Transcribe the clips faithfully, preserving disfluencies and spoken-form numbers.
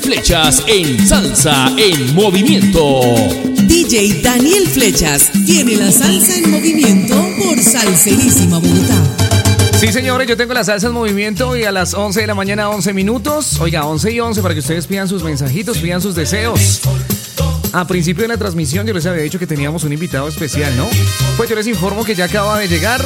Flechas en Salsa en Movimiento. D J Daniel Flechas tiene la salsa en movimiento por Salserísima Bogotá. Sí, señores, yo tengo la salsa en movimiento y a las once de la mañana, once minutos. Oiga, once y once para que ustedes pidan sus mensajitos, pidan sus deseos. A principio de la transmisión yo les había dicho que teníamos un invitado especial, ¿no? Pues yo les informo que ya acaba de llegar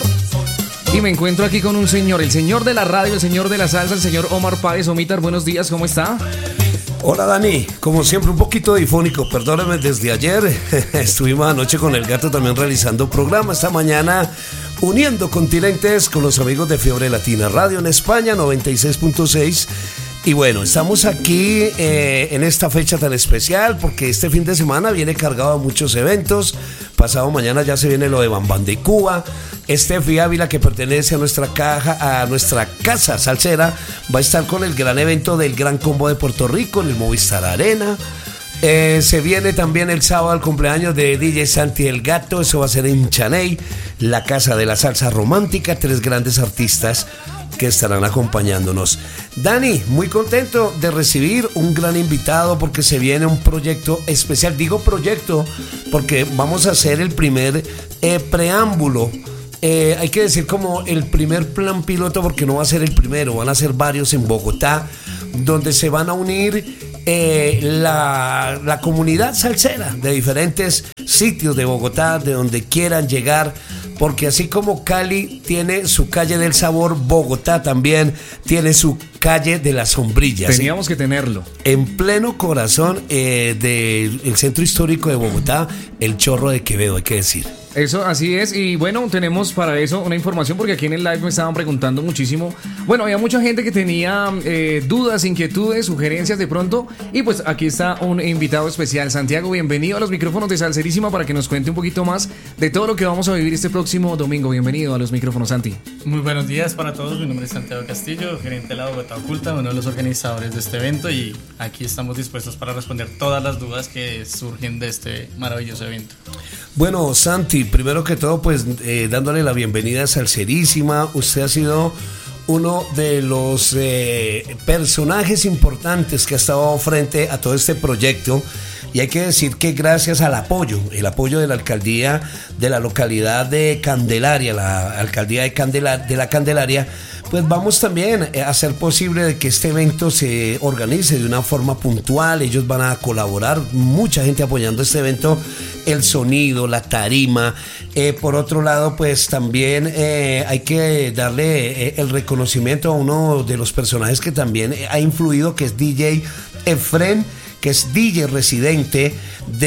y me encuentro aquí con un señor, el señor de la radio, el señor de la salsa, el señor Omar Páez. Omitar, buenos días, ¿cómo está? Hola Dani, como siempre un poquito difónico, perdóname, desde ayer estuvimos anoche con el gato también realizando programa, esta mañana uniendo continentes con los amigos de Fiebre Latina Radio en España, noventa y seis punto seis. Y bueno, estamos aquí eh, en esta fecha tan especial porque este fin de semana viene cargado a muchos eventos. Pasado mañana ya se viene lo de Bam Bam de Cuba. Estefi Ávila, que pertenece a nuestra caja, a nuestra casa salsera, va a estar con el gran evento del Gran Combo de Puerto Rico en el Movistar Arena. Eh, se viene también el sábado el cumpleaños de D J Santi el Gato. Eso va a ser en Chaney, la casa de la salsa romántica. Tres grandes artistas que estarán acompañándonos. Dani, muy contento de recibir un gran invitado porque se viene un proyecto especial. Digo proyecto porque vamos a hacer el primer eh, preámbulo. Eh, hay que decir como el primer plan piloto porque no va a ser el primero, van a ser varios en Bogotá, donde se van a unir eh, la, la comunidad salsera de diferentes sitios de Bogotá, de donde quieran llegar. Porque así como Cali tiene su calle del sabor, Bogotá también tiene su calle de las sombrillas. Teníamos que tenerlo. En pleno corazón eh, del centro histórico de Bogotá, el Chorro de Quevedo, hay que decir. Eso, así es. Y bueno, tenemos para eso una información porque aquí en el live me estaban preguntando muchísimo. Bueno, había mucha gente que tenía eh, dudas, inquietudes, sugerencias de pronto. Y pues aquí está un invitado especial. Santiago, bienvenido a los micrófonos de Salserísima para que nos cuente un poquito más de todo lo que vamos a vivir este próximo domingo. Bienvenido a los micrófonos, Santi. Muy buenos días para todos. Mi nombre es Santiago Castillo, gerente de la Bogotá Oculta, uno de los organizadores de este evento. Y aquí estamos dispuestos para responder todas las dudas que surgen de este maravilloso evento. Bueno, Santi, primero que todo, pues eh, dándole la bienvenida a Salserísima. Usted ha sido uno de los eh, personajes importantes que ha estado frente a todo este proyecto. Y hay que decir que gracias al apoyo, el apoyo de la alcaldía de la localidad de Candelaria, la alcaldía de, Candela, de la Candelaria, pues vamos también a hacer posible de que este evento se organice de una forma puntual. Ellos van a colaborar, mucha gente apoyando este evento, el sonido, la tarima. Eh, por otro lado, pues también eh, hay que darle eh, el reconocimiento a uno de los personajes que también ha influido, que es D J Efren, que es D J residente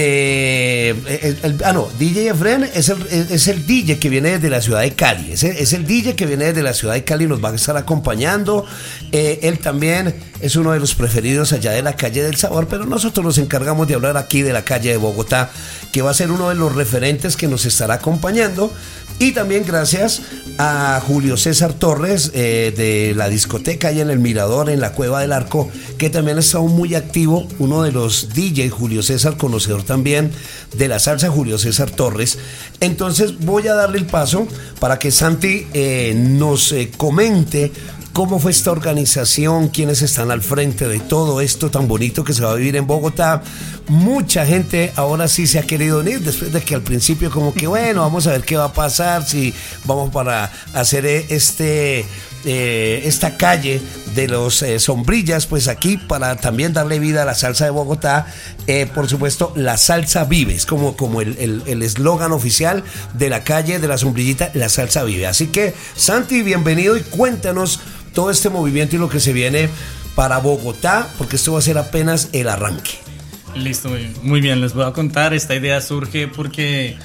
de... El, el, ah, no, D J Efren es el, es el D J que viene desde la ciudad de Cali. Es el, es el D J que viene desde la ciudad de Cali, nos va a estar acompañando. Eh, él también es uno de los preferidos allá de la calle del sabor, pero nosotros nos encargamos de hablar aquí de la calle de Bogotá, que va a ser uno de los referentes que nos estará acompañando. Y también gracias a Julio César Torres eh, de la discoteca allá en el Mirador, en la Cueva del Arco, que también ha estado muy activo, uno de los D J, Julio César, conocedor también de la salsa, Julio César Torres. Entonces voy a darle el paso para que Santi eh, nos eh, comente cómo fue esta organización, quiénes están al frente de todo esto tan bonito que se va a vivir en Bogotá. Mucha gente ahora sí se ha querido unir, después de que al principio como que bueno, vamos a ver qué va a pasar, si vamos para hacer este eh, esta calle de los eh, sombrillas, pues aquí para también darle vida a la salsa de Bogotá. Eh, por supuesto, la salsa vive, es como como el el eslogan oficial de la calle de la sombrillita, la salsa vive. Así que Santi, bienvenido y cuéntanos todo este movimiento y lo que se viene para Bogotá, porque esto va a ser apenas el arranque. Listo, muy bien, les voy a contar. Esta idea surge porque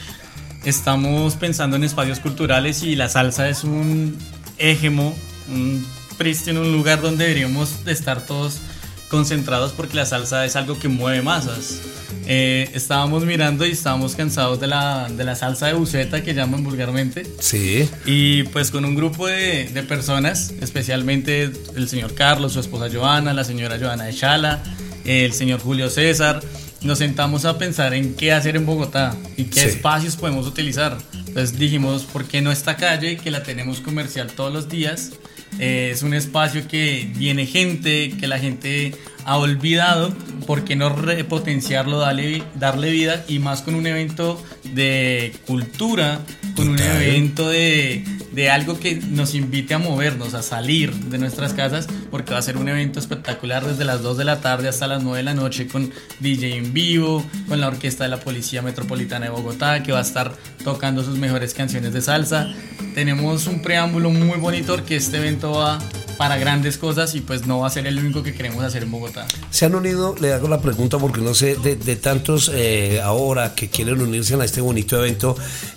estamos pensando en espacios culturales y la salsa es un égemo, un prístino, un lugar donde deberíamos estar todos concentrados porque la salsa es algo que mueve masas. Eh, estábamos mirando y estábamos cansados de la, de la salsa de buceta que llaman vulgarmente. Sí. Y pues con un grupo de, de personas, especialmente el señor Carlos, su esposa Joana, la señora Joana de Chala, el señor Julio César, nos sentamos a pensar en qué hacer en Bogotá y qué sí. espacios podemos utilizar. Entonces dijimos, ¿por qué no esta calle que la tenemos comercial todos los días? Eh, es un espacio que viene gente, que la gente ha olvidado. ¿Por qué no repotenciarlo, darle, darle vida? Y más con un evento de cultura, con un evento de, de algo que nos invite a movernos, a salir de nuestras casas, porque va a ser un evento espectacular desde las dos de la tarde hasta las nueve de la noche, con D J en vivo, con la orquesta de la Policía Metropolitana de Bogotá, que va a estar tocando sus mejores canciones de salsa. Tenemos un preámbulo muy bonito, porque este evento va para grandes cosas y pues no va a ser el único que queremos hacer en Bogotá. Se han unido, le hago la pregunta porque no sé, de, de tantos eh, ahora que quieren unirse a este bonito evento,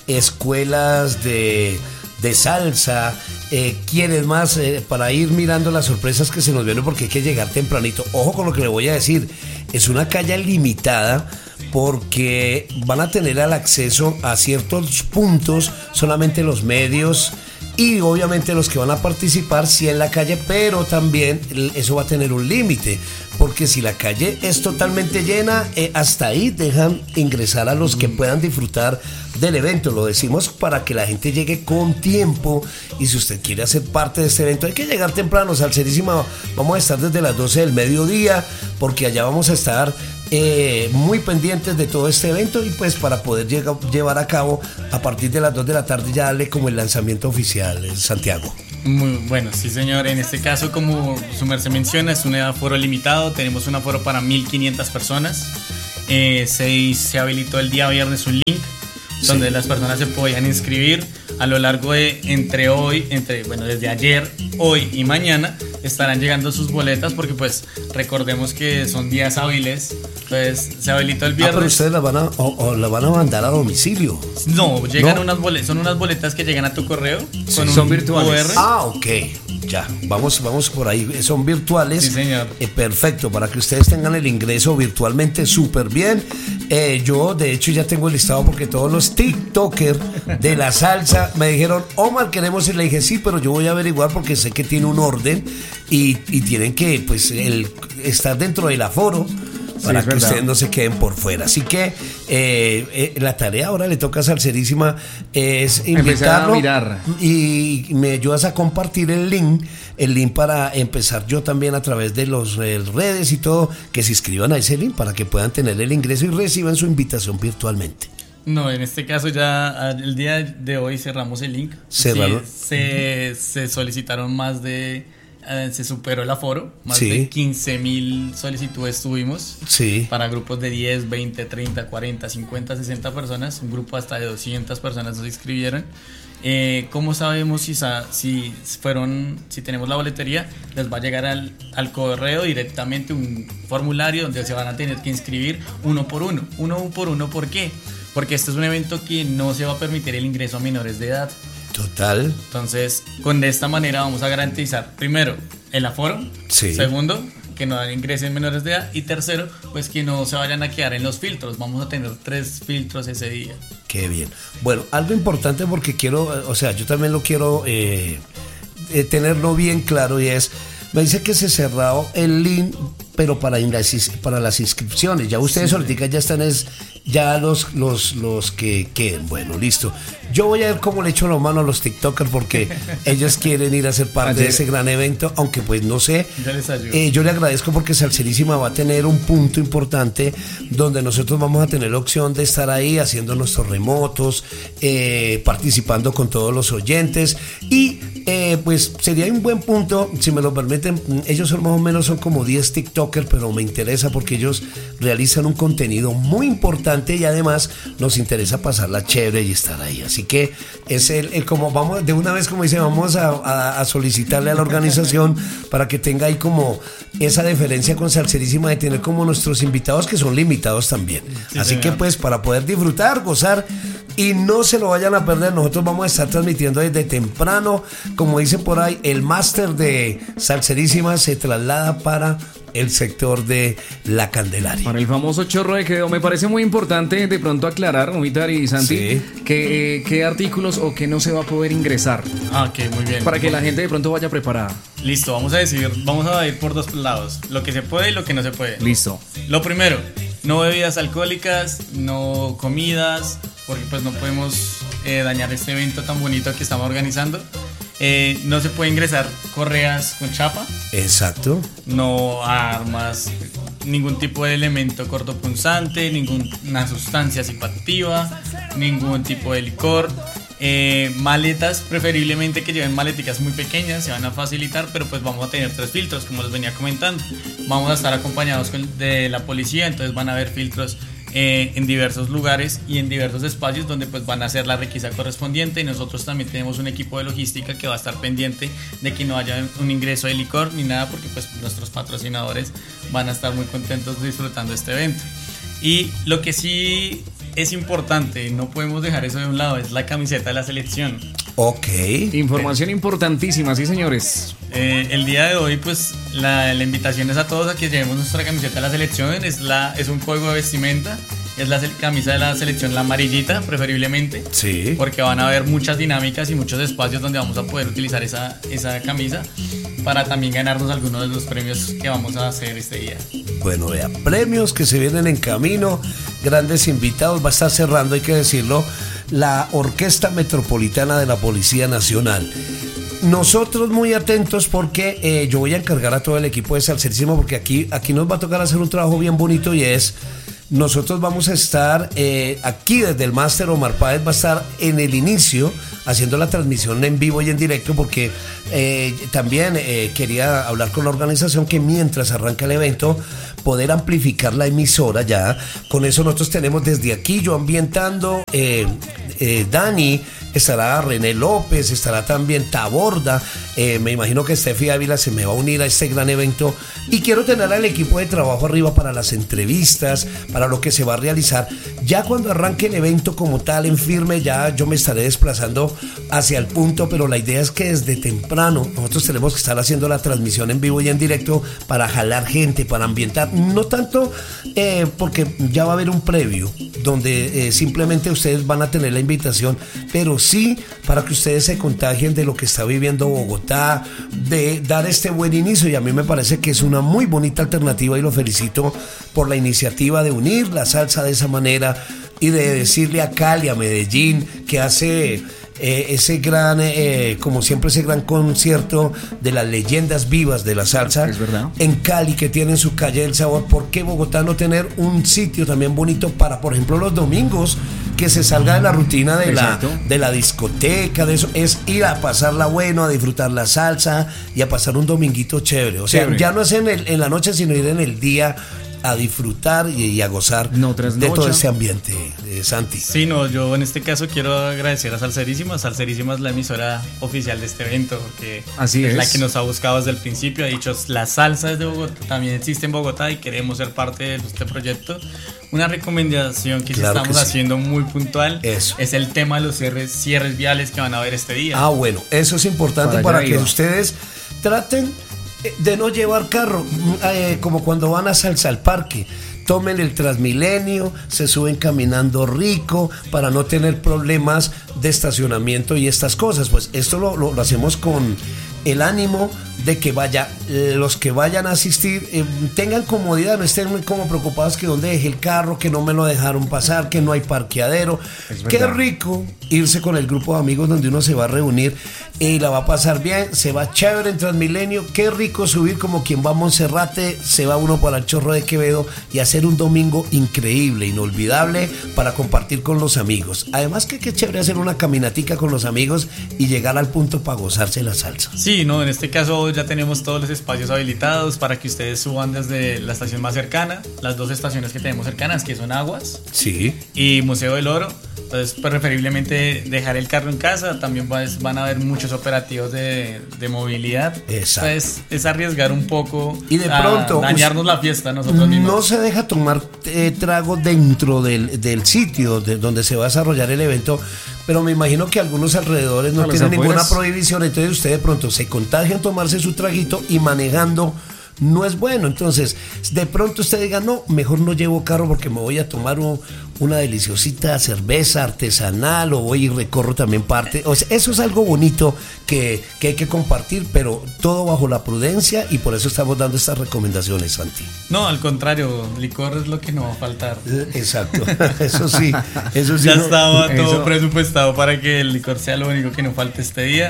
escuelas de, de salsa, eh, ¿quiénes más? Eh, para ir mirando las sorpresas que se nos vienen, porque hay que llegar tempranito. Ojo con lo que le voy a decir, es una calle limitada, porque van a tener el acceso a ciertos puntos solamente los medios y obviamente los que van a participar sí en la calle, pero también eso va a tener un límite, porque si la calle es totalmente llena, eh, hasta ahí dejan ingresar a los que puedan disfrutar del evento. Lo decimos para que la gente llegue con tiempo, y si usted quiere hacer parte de este evento hay que llegar temprano. Salserísima, vamos a estar desde las doce del mediodía, porque allá vamos a estar eh, muy pendientes de todo este evento, y pues para poder llegar, llevar a cabo a partir de las dos de la tarde ya darle como el lanzamiento oficial en Santiago. Muy bueno, sí señor. En este caso, como su merced menciona, es un aforo limitado. Tenemos un aforo para mil quinientas personas. Eh, se, se habilitó el día viernes un link donde sí, las personas se podían inscribir. A lo largo de entre hoy, entre bueno, desde ayer, hoy y mañana estarán llegando sus boletas, porque pues recordemos que son días hábiles. Entonces se habilitó el viernes. Ah, pero ustedes la van a, o, o la van a mandar a domicilio. No, llegan ¿No? unas boletas, son unas boletas que llegan a tu correo. Sí, con son un virtuales. U R. Ah, ok. Ya, vamos, vamos por ahí. Son virtuales. Sí, señor. Eh, perfecto, para que ustedes tengan el ingreso virtualmente súper bien. Eh, yo, de hecho, ya tengo el listado, porque todos los TikTokers de la salsa me dijeron, Omar, queremos ir. Le dije, sí, pero yo voy a averiguar, porque sé que tiene un orden y, y tienen que pues el, estar dentro del aforo, para sí, que verdad. Ustedes no se queden por fuera. Así que eh, eh, la tarea ahora le toca a Salserísima es invitarlo a mirar. Y me ayudas a compartir el link, el link para empezar yo también a través de las redes y todo, que se inscriban a ese link para que puedan tener el ingreso y reciban su invitación virtualmente. No, en este caso ya el día de hoy cerramos el link. Cerraron. Sí, se, se solicitaron más de... Eh, se superó el aforo, más sí. de quince mil solicitudes tuvimos, sí, para grupos de diez, veinte, treinta, cuarenta, cincuenta, sesenta personas. Un grupo hasta de doscientas personas se inscribieron. Eh, ¿Cómo sabemos si, si fueron, si tenemos la boletería? Les va a llegar al, al correo directamente un formulario donde se van a tener que inscribir uno por uno. Uno por uno, ¿por qué? Porque este es un evento que no se va a permitir el ingreso a menores de edad. Total. Entonces, con de esta manera vamos a garantizar, primero, el aforo. Sí. Segundo, que no ingresen menores de edad. Y tercero, pues que no se vayan a quedar en los filtros. Vamos a tener tres filtros ese día. Qué bien. Bueno, algo importante, porque quiero, o sea, yo también lo quiero eh, eh, tenerlo bien claro, y es, me dice que se cerró el link, pero para, para las inscripciones. Ya ustedes sí, ahorita ya están es, ya los, los, los que queden. Bueno, listo. Yo voy a ver cómo le echo la mano a los TikTokers, porque ellos quieren ir a ser parte Ayer. de ese gran evento, aunque pues no sé. Ya les ayudo. Eh, yo le agradezco, porque Salserísima va a tener un punto importante donde nosotros vamos a tener la opción de estar ahí haciendo nuestros remotos, eh, participando con todos los oyentes, y eh, pues sería un buen punto, si me lo permiten. Ellos son más o menos, son como diez TikTokers, pero me interesa porque ellos realizan un contenido muy importante, y además nos interesa pasarla chévere y estar ahí. Así que es el, el como vamos de una vez, como dice, vamos a, a, a solicitarle a la organización para que tenga ahí como esa deferencia con Salserísima, de tener como nuestros invitados, que son limitados también. Sí, así señor. Que pues para poder disfrutar, gozar, y no se lo vayan a perder. Nosotros vamos a estar transmitiendo desde temprano, como dice por ahí, el máster de Salserísima se traslada para el sector de La Candelaria. Para el famoso chorro de quedó. Me parece muy importante de pronto aclarar, Omitar y Santi, sí. que, eh, qué artículos o qué no se va a poder ingresar. Ah, ok, muy bien. Para que la gente de pronto vaya preparada. Listo, vamos a decir, vamos a ir por dos lados, lo que se puede y lo que no se puede. Listo. Lo primero, no bebidas alcohólicas, no comidas, porque pues no podemos eh, dañar este evento tan bonito que estamos organizando. Eh, no se puede ingresar correas con chapa. Exacto. No armas, ningún tipo de elemento cortopunzante, ninguna sustancia psicoactiva, ningún tipo de licor. Eh, maletas, preferiblemente que lleven maleticas muy pequeñas, se van a facilitar, pero pues vamos a tener tres filtros, como les venía comentando. Vamos a estar acompañados de la policía, entonces van a haber filtros Eh, en diversos lugares y en diversos espacios donde pues van a hacer la requisa correspondiente, y nosotros también tenemos un equipo de logística que va a estar pendiente de que no haya un ingreso de licor ni nada, porque pues nuestros patrocinadores van a estar muy contentos disfrutando este evento. Y lo que sí es importante, no podemos dejar eso de un lado, es la camiseta de la selección. Ok. Información importantísima, sí, señores. Eh, el día de hoy, pues la, la invitación es a todos a que llevemos nuestra camiseta de la selección. Es, la, es un código de vestimenta. Es la camisa de la selección, la amarillita, preferiblemente. Sí. Porque van a haber muchas dinámicas y muchos espacios donde vamos a poder utilizar esa, esa camisa para también ganarnos algunos de los premios que vamos a hacer este día. Bueno, vea, premios que se vienen en camino, grandes invitados. Va a estar cerrando, hay que decirlo, la Orquesta Metropolitana de la Policía Nacional. Nosotros muy atentos porque eh, yo voy a encargar a todo el equipo de Salserísimo, porque aquí, aquí nos va a tocar hacer un trabajo bien bonito, y es, nosotros vamos a estar eh, aquí desde el Máster. Omar Páez va a estar en el inicio haciendo la transmisión en vivo y en directo, porque eh, también eh, quería hablar con la organización que mientras arranca el evento poder amplificar la emisora ya. Con eso nosotros tenemos desde aquí, yo ambientando, eh, eh, Dani, estará René López, estará también Taborda, eh, me imagino que Steffi Ávila se me va a unir a este gran evento, y quiero tener al equipo de trabajo arriba para las entrevistas, para lo que se va a realizar. Ya cuando arranque el evento como tal en firme, ya yo me estaré desplazando hacia el punto, pero la idea es que desde temprano nosotros tenemos que estar haciendo la transmisión en vivo y en directo para jalar gente, para ambientar, no tanto eh, porque ya va a haber un previo donde eh, simplemente ustedes van a tener la invitación, pero sí para que ustedes se contagien de lo que está viviendo Bogotá, de dar este buen inicio, y a mí me parece que es una muy bonita alternativa, y lo felicito por la iniciativa de unir la salsa de esa manera y de decirle a Cali, a Medellín, que hace eh, ese gran, eh, como siempre, ese gran concierto de las leyendas vivas de la salsa. Es verdad. En Cali, que tienen su calle del sabor. ¿Por qué Bogotá no tener un sitio también bonito para, por ejemplo, los domingos, que se salga de la rutina de la, de la discoteca, de eso? Es ir a pasarla bueno, a disfrutar la salsa y a pasar un dominguito chévere. O sea, chévere. Ya no es en, el, en la noche, sino ir en el día a disfrutar y, y a gozar no, de todo ese ambiente, eh, Santi. Sí, no, yo en este caso quiero agradecer a Salserísima. Salserísima es la emisora oficial de este evento, porque Así es, es la que nos ha buscado desde el principio. Ha dicho, la salsa es de Bogotá, también existe en Bogotá y queremos ser parte de este proyecto. Una recomendación que claro estamos que sí. haciendo muy puntual eso. Es el tema de los cierres, cierres viales que van a haber este día. Ah, bueno, eso es importante para, para que ustedes traten de no llevar carro, eh, como cuando van a Salsa al Parque. Tomen el Transmilenio, se suben caminando rico para no tener problemas de estacionamiento y estas cosas. Pues esto lo, lo, lo hacemos con el ánimo de que vaya, los que vayan a asistir eh, tengan comodidad, no estén como preocupados que dónde dejé el carro, que no me lo dejaron pasar, que no hay parqueadero. Qué rico irse con el grupo de amigos donde uno se va a reunir y la va a pasar bien, se va chévere en Transmilenio. Qué rico subir como quien va a Monserrate, se va uno para el Chorro de Quevedo y hacer un domingo increíble, inolvidable para compartir con los amigos. Además que qué chévere hacer una caminatica con los amigos y llegar al punto para gozarse la salsa. Sí, no, en este caso ya tenemos todos los espacios habilitados para que ustedes suban desde la estación más cercana, las dos estaciones que tenemos cercanas, que son Aguas sí. y Museo del Oro. Entonces, preferiblemente dejar el carro en casa. También van a haber muchos operativos de, de movilidad. Exacto. Entonces, es arriesgar un poco y de pronto a dañarnos la fiesta nosotros mismos. No se deja tomar eh, trago dentro del, del sitio de, donde se va a desarrollar el evento, pero me imagino que algunos alrededores no tienen ninguna prohibición, entonces usted de pronto se contagia en tomarse su traguito y manejando no es bueno. Entonces, de pronto usted diga, no, mejor no llevo carro porque me voy a tomar un, una deliciosita cerveza artesanal, o voy y recorro también parte. O sea, eso es algo bonito que, que hay que compartir, pero todo bajo la prudencia, y por eso estamos dando estas recomendaciones, Santi. No, al contrario, licor es lo que no va a faltar. Exacto, eso sí, eso sí. Ya no, estaba todo eso. presupuestado para que el licor sea lo único que no falte este día.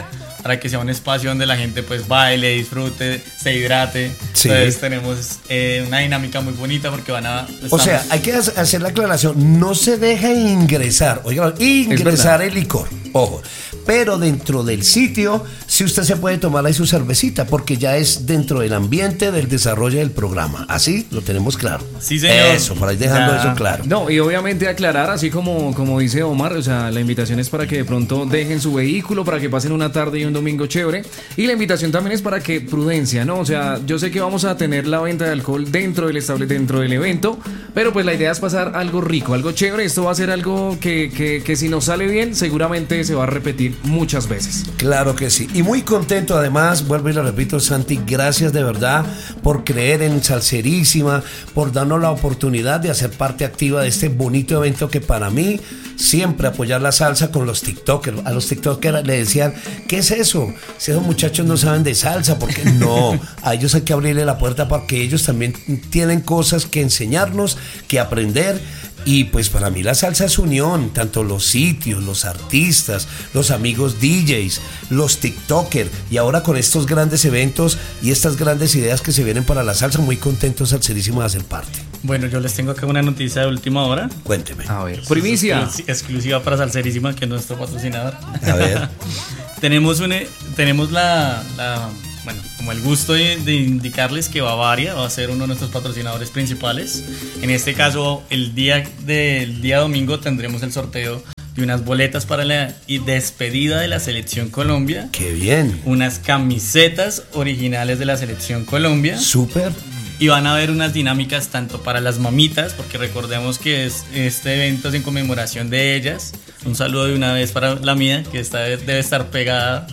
para que sea un espacio donde la gente pues baile, disfrute, se hidrate. Sí. Entonces tenemos eh, una dinámica muy bonita porque van a... Estamos... O sea, hay que hacer la aclaración, no se deja ingresar, oiga, ingresar el licor, ojo, pero dentro del sitio, si usted se puede tomar ahí su cervecita, porque ya es dentro del ambiente del desarrollo del programa, así lo tenemos claro. Sí, señor. Eso, por ahí dejando ya. Eso claro. No, y obviamente aclarar, así como, como dice Omar, o sea, la invitación es para que de pronto dejen su vehículo, para que pasen una tarde y un domingo chévere, y la invitación también es para que prudencia, ¿no? O sea, yo sé que vamos a tener la venta de alcohol dentro del estable, dentro del evento, pero pues la idea es pasar algo rico, algo chévere. Esto va a ser algo que, que, que si nos sale bien, seguramente se va a repetir muchas veces. Claro que sí, y muy contento además, vuelvo y le repito, Santi, gracias de verdad por creer en Salserísima, por darnos la oportunidad de hacer parte activa de este bonito evento que para mí, siempre apoyar la salsa con los tiktokers. A los tiktokers le decían, ¿qué es eso? Si esos muchachos no saben de salsa, porque no, a ellos hay que abrirle la puerta porque ellos también tienen cosas que enseñarnos, que aprender. Y pues para mí la salsa es unión, tanto los sitios, los artistas, los amigos D Js, los tiktokers, y ahora con estos grandes eventos y estas grandes ideas que se vienen para la salsa, muy contentos, Salserísima, de hacer parte. Bueno, yo les tengo acá una noticia de última hora. Cuénteme. A ver, primicia. Es exclusiva para Salserísima, que es nuestro patrocinador. A ver. tenemos una, tenemos la... la Bueno, como el gusto de, de indicarles que Bavaria va a ser uno de nuestros patrocinadores principales. En este caso, el día del día domingo tendremos el sorteo de unas boletas para la despedida de la Selección Colombia. ¡Qué bien! Unas camisetas originales de la Selección Colombia. ¡Súper! Y van a haber unas dinámicas tanto para las mamitas, porque recordemos que es, este evento es en conmemoración de ellas. Un saludo de una vez para la mía, que está, debe estar pegada.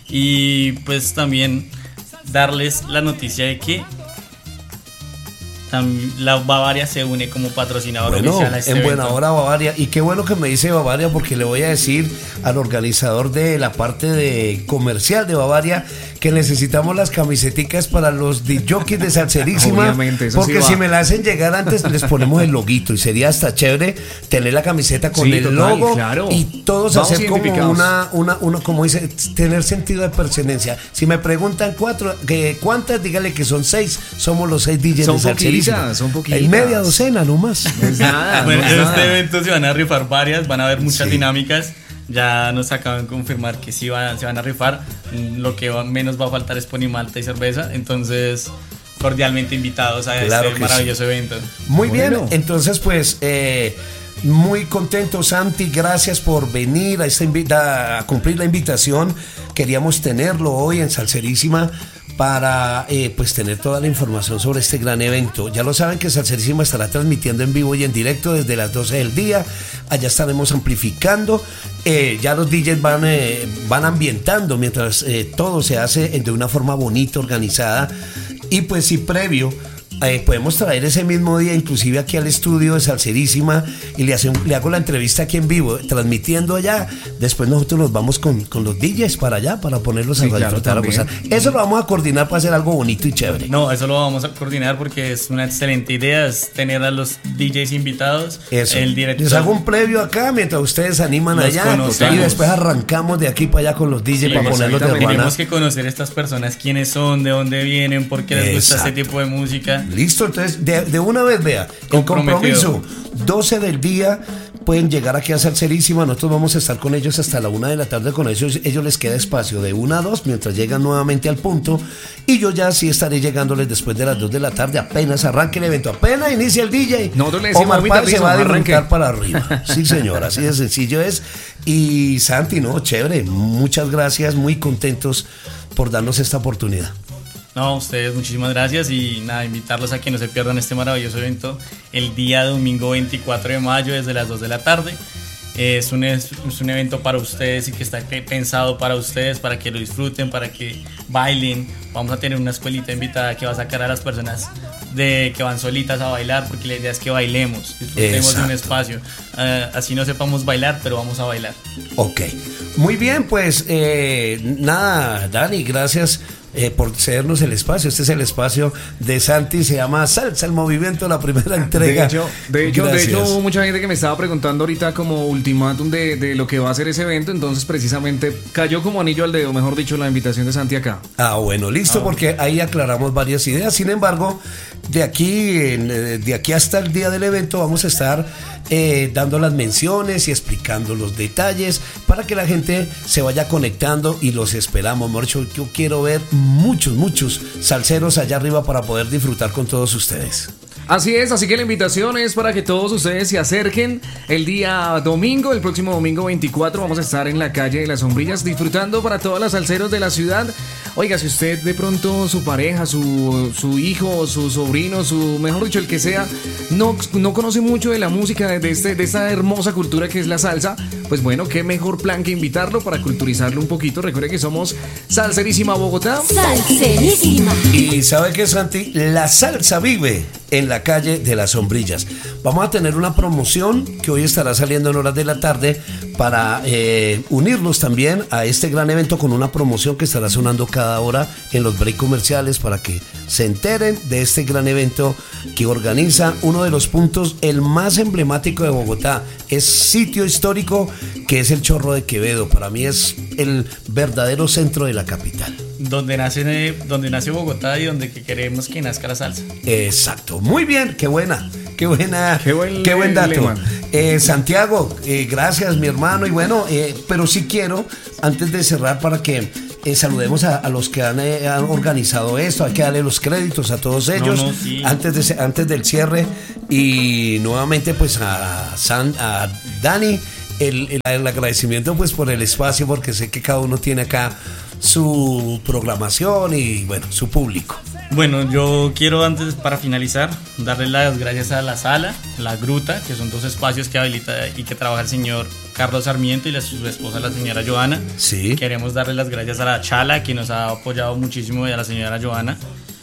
Y pues también darles la noticia de que la Bavaria se une como patrocinador bueno, oficial a este en evento. buena hora Bavaria, y qué bueno que me dice Bavaria, porque le voy a decir al organizador de la parte de comercial de Bavaria que necesitamos las camiseticas para los jockeys de Salserísima. Obviamente, eso porque sí si me la hacen llegar antes les ponemos el loguito y sería hasta chévere tener la camiseta con sí, el total, logo, claro. Y todos Vamos hacer como una, una, una, como dice, tener sentido de pertenencia. Si me preguntan cuatro, que cuántas, dígale que son seis, somos los seis D Js son de Salserísima. Poquitas, son poquitas. En media docena nomás. No es nada, bueno, no es en nada. este evento se van a rifar varias, van a haber muchas Sí. dinámicas. Ya nos acaban de confirmar que sí van, se van a rifar. Lo que va, menos va a faltar es ponimalta y cerveza. Entonces, cordialmente invitados a Claro este que maravilloso sí. evento. Muy Bueno. bien, entonces pues eh, muy contento, Santi, gracias por venir a, esta invita- a cumplir la invitación. Queríamos tenerlo hoy en Salserísima para eh, pues tener toda la información sobre este gran evento. Ya lo saben que Salserísima estará transmitiendo en vivo y en directo desde las doce del día. Allá estaremos amplificando. Eh, ya los D Js van, eh, van ambientando mientras eh, todo se hace de una forma bonita, organizada. Y pues sí, previo, eh, podemos traer ese mismo día inclusive aquí al estudio de Salserísima y le, hace, le hago la entrevista aquí en vivo, transmitiendo allá. Después nosotros nos vamos con, con los D Js para allá, para ponerlos Sí, a claro, disfrutar, a gozar. Eso lo vamos a coordinar para hacer algo bonito y chévere. No, eso lo vamos a coordinar porque es una excelente idea, es tener a los D Js invitados. Eso. El director. Les hago un previo acá mientras ustedes se animan Los allá conocemos. y después arrancamos de aquí para allá con los D Js Sí, para ponerlos de exactamente. hermana. Tenemos que conocer a estas personas, quiénes son, de dónde vienen, por qué les gusta Exacto. este tipo de música. Listo, entonces de, de una vez vea, el Comprometido. compromiso, doce del día, pueden llegar aquí a Salserísima, nosotros vamos a estar con ellos hasta la una de la tarde, con ellos, ellos les queda espacio de una a dos mientras llegan nuevamente al punto, y yo ya sí estaré llegándoles después de las dos de la tarde, apenas arranque el evento, apenas inicia el D J, Nosotros le decimos, Omar ahorita Paz se mismo, va a arranque. disfrutar para arriba, sí señor, así de sencillo es. Y Santi, no, chévere, muchas gracias, muy contentos por darnos esta oportunidad. No, ustedes muchísimas gracias y nada, invitarlos a que no se pierdan este maravilloso evento el día domingo veinticuatro de mayo desde las dos de la tarde. Es un, es un evento para ustedes y que está pensado para ustedes, para que lo disfruten, para que bailen. Vamos a tener una escuelita invitada que va a sacar a las personas de que van solitas a bailar, porque la idea es que bailemos, disfrutemos Exacto. de un espacio. Uh, así no sepamos bailar, pero vamos a bailar. Ok, muy bien, pues eh, nada, Dani, gracias eh, por cedernos el espacio. Este es el espacio de Santi, se llama Salsa el Movimiento, la primera entrega. De hecho, de hecho, de hecho, hubo Gracias. mucha gente que me estaba preguntando ahorita como ultimátum de, de lo que va a ser ese evento, entonces precisamente cayó como anillo al dedo, mejor dicho, la invitación de Santi acá. Ah, bueno, listo, Ah, porque ahí aclaramos varias ideas. Sin embargo, de aquí, en, eh, de aquí hasta el día del evento vamos a estar eh, dando las menciones y explicando los detalles para que la gente se vaya conectando y los esperamos. Morcho, yo quiero ver muchos, muchos salseros allá arriba para poder disfrutar con todos ustedes. Así es, así que la invitación es para que todos ustedes se acerquen el día domingo, el próximo domingo veinticuatro vamos a estar en la calle de las Sombrillas disfrutando para todos los salseros de la ciudad. Oiga, si usted de pronto su pareja, su, su hijo, su sobrino, su mejor dicho, el que sea, no, no conoce mucho de la música, de, este, de esta hermosa cultura que es la salsa, pues bueno, qué mejor plan que invitarlo para culturizarlo un poquito. Recuerde que somos Salserísima Bogotá. Salserísima. Y ¿sabe qué, Santi? La salsa vive en la calle de las Sombrillas. Vamos a tener una promoción que hoy estará saliendo en horas de la tarde para eh, unirnos también a este gran evento con una promoción que estará sonando cada hora en los breaks comerciales para que se enteren de este gran evento que organiza uno de los puntos, el más emblemático de Bogotá. Es sitio histórico que es el Chorro de Quevedo. Para mí es el verdadero centro de la capital. Donde nace, donde nace Bogotá y donde que queremos que nazca la salsa. Exacto, muy bien, qué buena, qué buena, Qué buen qué buen dato. lema. Eh, Santiago, eh, gracias mi hermano, y bueno, eh, pero sí quiero, antes de cerrar, para que eh, saludemos a, a los que han, eh, han organizado esto, hay que darle los créditos a todos ellos, No, no, sí. antes, de, antes del cierre, y nuevamente pues a, San, a Dani, el, el, el agradecimiento pues por el espacio, porque sé que cada uno tiene acá su programación y bueno, su público. Bueno, yo quiero antes, para finalizar, darle las gracias a La Sala, La Gruta, que son dos espacios que habilita y que trabaja el señor Carlos Sarmiento y la, su esposa, la señora Joana. Sí. Queremos darle las gracias a la Chala, que nos ha apoyado muchísimo, y a la señora Joana.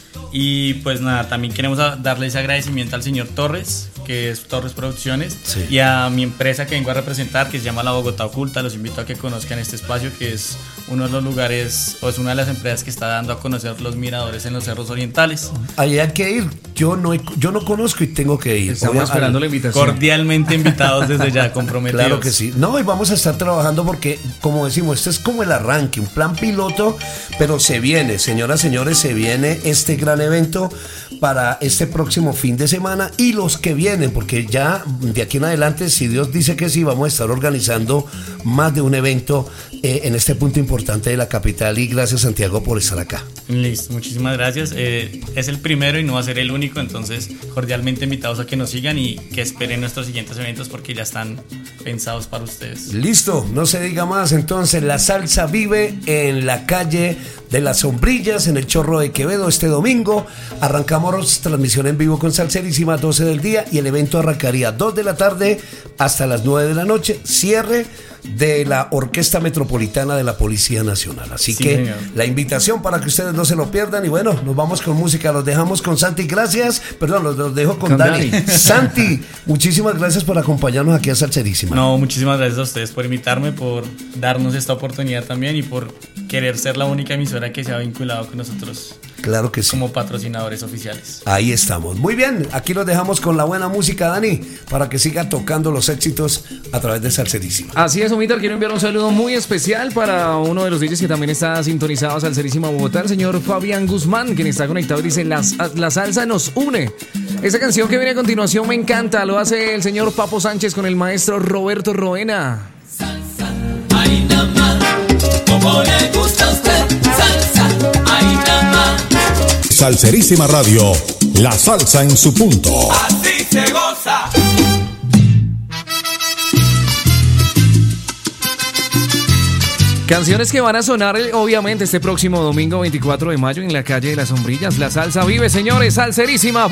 Y pues nada, también queremos a- darle ese agradecimiento al señor Torres, que es Torres Producciones, Sí. y a mi empresa que vengo a representar, que se llama La Bogotá Oculta. Los invito a que conozcan este espacio, que es uno de los lugares, o es una de las empresas que está dando a conocer los miradores en los cerros orientales. Ahí hay que ir. Yo no, he- yo no conozco y tengo que ir. Estamos Voy a- esperando la invitación. Cordialmente invitados desde ya, comprometidos. Claro que sí. No, y vamos a estar trabajando porque, como decimos, este es como el arranque, un plan piloto, pero se viene, señoras, señores, se viene este gran evento para este próximo fin de semana y los que vienen, porque ya de aquí en adelante, si Dios dice que sí, vamos a estar organizando más de un evento eh, en este punto importante de la capital. Y gracias, Santiago, por estar acá. Listo, muchísimas gracias. Eh, es el primero y no va a ser el único, entonces cordialmente invitados a que nos sigan y que esperen nuestros siguientes eventos porque ya están pensados para ustedes. Listo, no se diga más. Entonces, la salsa vive en la calle de las Sombrillas, en el Chorro de Quevedo, este domingo. Arrancamos transmisión en vivo con Salserísima, doce del día, y el evento arrancaría dos de la tarde hasta las nueve de la noche. Cierre de la Orquesta Metropolitana de la Policía Nacional. Así Sí, que señor. la invitación para que ustedes no se lo pierdan. Y bueno, nos vamos con música. Los dejamos con Santi. Gracias. Perdón, los, los dejo con, Con Dani. Dani. Santi, muchísimas gracias por acompañarnos aquí a Salserísima. No, muchísimas gracias a ustedes por invitarme, por darnos esta oportunidad también y por querer ser la única emisora que se ha vinculado con nosotros Claro que sí. como patrocinadores oficiales. Ahí estamos. Muy bien, aquí los dejamos con la buena música, Dani, para que siga tocando los éxitos a través de Salserísima. Así es, Omiter, quiero enviar un saludo muy especial para uno de los D Js que también está sintonizado a Salserísima Bogotá, el señor Fabián Guzmán, quien está conectado y dice, la, la salsa nos une. Esa canción que viene a continuación me encanta, lo hace el señor Papo Sánchez con el maestro Roberto Roena. Ay, nada más, como le gusta a usted, salsa, ay, nada más, Salserísima Radio, la salsa en su punto. así se goza. Canciones que van a sonar eh, obviamente este próximo domingo veinticuatro de mayo en la calle de las Sombrillas. La salsa vive, señores, Salserísima.